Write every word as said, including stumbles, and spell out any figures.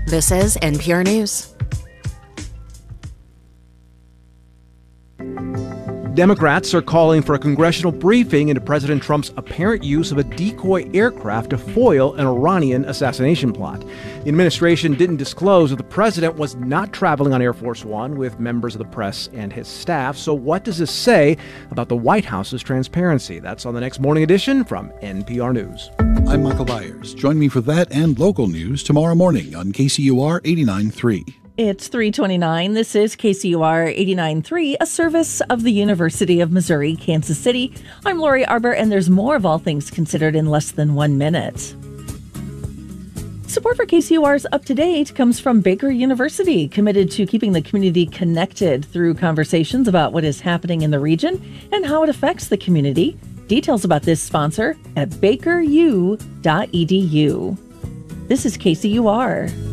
This is N P R News. Democrats are calling for a congressional briefing into President Trump's apparent use of a decoy aircraft to foil an Iranian assassination plot. The administration didn't disclose that the president was not traveling on Air Force One with members of the press and his staff. So what does this say about the White House's transparency? That's on the next Morning Edition from N P R News. I'm Michael Byers. Join me for that and local news tomorrow morning on K C U R eighty-nine point three. It's three twenty-nine. This is K C U R eighty-nine point three, a service of the University of Missouri, Kansas City. I'm Lori Arbor, and there's more of All Things Considered in less than one minute. Support for K C U R's Up to Date comes from Baker University, committed to keeping the community connected through conversations about what is happening in the region and how it affects the community. Details about this sponsor at baker u dot e d u. This is K C U R.